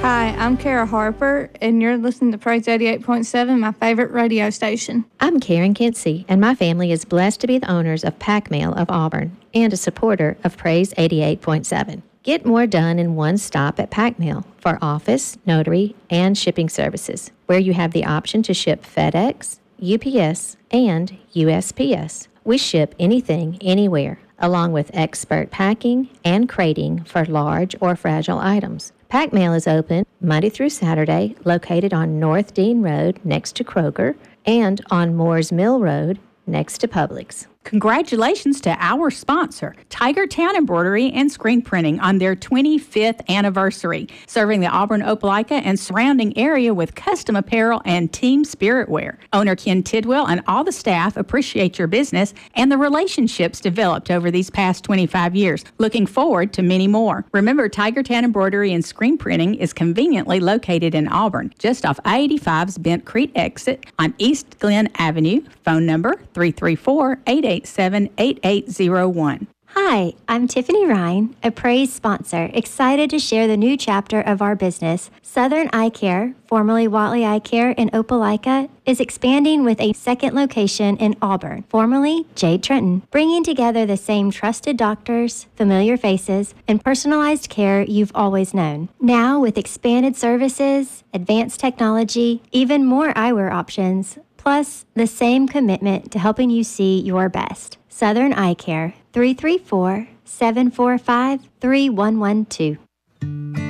Hi, I'm Kara Harper, and you're listening to Praise 88.7, my favorite radio station. I'm Karen Kinsey, and my family is blessed to be the owners of Pac Mail of Auburn and a supporter of Praise 88.7. Get more done in one stop at Pac Mail for office, notary, and shipping services, where you have the option to ship FedEx, UPS, and USPS. We ship anything, anywhere, along with expert packing and crating for large or fragile items. Pac Mail is open Monday through Saturday, located on North Dean Road next to Kroger and on Moores Mill Road next to Publix. Congratulations to our sponsor, Tiger Town Embroidery and Screen Printing, on their 25th anniversary, serving the Auburn, Opelika, and surrounding area with custom apparel and team spirit wear. Owner Ken Tidwell and all the staff appreciate your business and the relationships developed over these past 25 years. Looking forward to many more. Remember, Tiger Town Embroidery and Screen Printing is conveniently located in Auburn, just off I-85's Bent Creek exit on East Glen Avenue. Phone number 334-887-8801. Hi, I'm Tiffany Ryan, a Praise sponsor, excited to share the new chapter of our business. Southern Eye Care, formerly Watley Eye Care in Opelika, is expanding with a second location in Auburn, formerly Jade Trenton, bringing together the same trusted doctors, familiar faces, and personalized care you've always known. Now with expanded services, advanced technology, even more eyewear options, plus the same commitment to helping you see your best. Southern Eye Care, 334-745-3112.